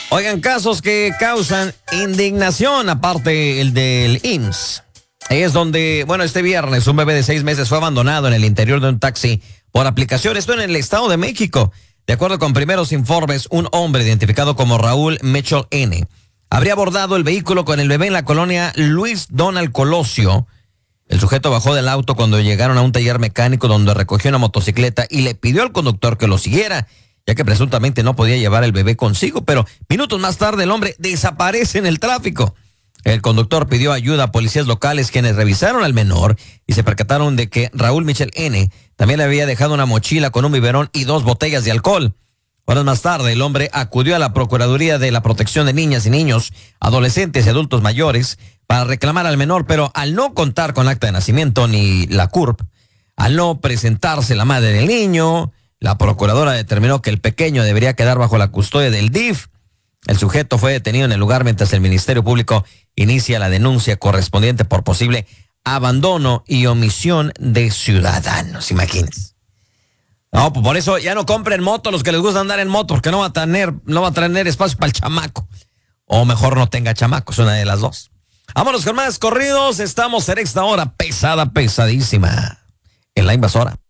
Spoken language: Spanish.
Oigan, casos que causan indignación, aparte el del IMSS. Es donde, este viernes un bebé de 6 meses fue abandonado en el interior de un taxi por aplicación. Esto en el Estado de México. De acuerdo con primeros informes, un hombre identificado como Raúl Mitchell N. habría abordado el vehículo con el bebé en la colonia Luis Donald Colosio. El sujeto bajó del auto cuando llegaron a un taller mecánico donde recogió una motocicleta y le pidió al conductor que lo siguiera, ya que presuntamente no podía llevar el bebé consigo, pero minutos más tarde el hombre desaparece en el tráfico. El conductor pidió ayuda a policías locales, quienes revisaron al menor y se percataron de que Raúl Mitchell N. también le había dejado una mochila con un biberón y 2 botellas de alcohol. Horas más tarde, el hombre acudió a la Procuraduría de la Protección de Niñas y Niños, Adolescentes y Adultos Mayores para reclamar al menor, pero al no contar con acta de nacimiento ni la CURP, al no presentarse la madre del niño, la procuradora determinó que el pequeño debería quedar bajo la custodia del DIF. El sujeto fue detenido en el lugar mientras el Ministerio Público inicia la denuncia correspondiente por posible abandono y omisión de ciudadanos. Imagínense. No, pues por eso ya no compren moto los que les gusta andar en moto, porque no va a tener espacio para el chamaco. O mejor no tenga chamaco, es una de las dos. Vámonos con más corridos. Estamos en esta hora pesadísima en La Invasora.